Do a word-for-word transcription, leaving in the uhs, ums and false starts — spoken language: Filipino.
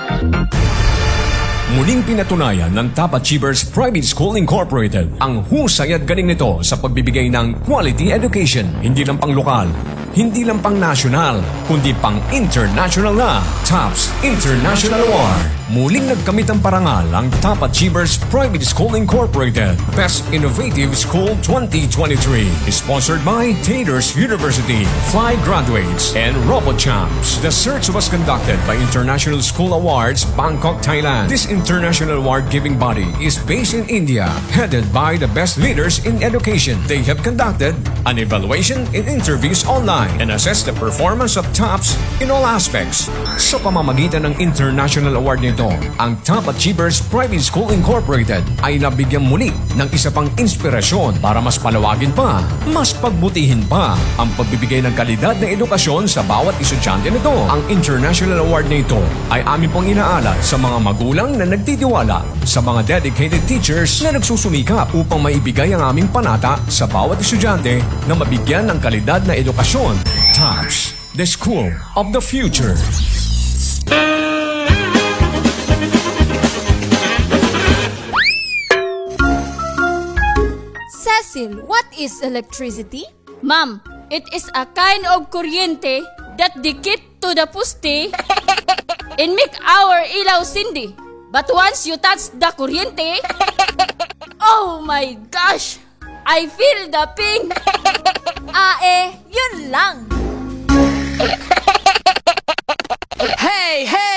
Muling pinatunayan ng Top Achievers Private School Incorporated ang husay at galing nito sa pagbibigay ng quality education. Hindi lang pang lokal, hindi lang pang national, kundi pang international na. TOPS International Award. Muling nagkamit ang parangal ang Top Achievers Private School Incorporated Best Innovative School twenty twenty-three. Sponsored by Taters University, Fly Graduates, and RoboChamps. The search was conducted by International School Awards, Bangkok, Thailand. This international award-giving body is based in India, headed by the best leaders in education. They have conducted an evaluation in interviews online and assessed the performance of TOPS in all aspects. Sa pamamagitan ng international award nito, ang Top Achievers Private School Incorporated ay nabigyan muli ng isa pang inspirasyon para mas palawagin pa, mas pagbutihin pa ang pagbibigay ng kalidad na edukasyon sa bawat estudyante nito. Ang international award na ito ay amin pong inaalay sa mga magulang na nagtitiwala sa mga dedicated teachers na nagsusumikap upang maibigay ang aming panata sa bawat estudyante na mabigyan ng kalidad na edukasyon. TOPS, the School of the Future. Cecil, what is electricity? Ma'am, it is a kind of kuryente that dikit to the poste and make our ilaw sindi. But once you touch the kuryente, oh my gosh, I feel the ping. Ah eh, yun lang. Hey, hey!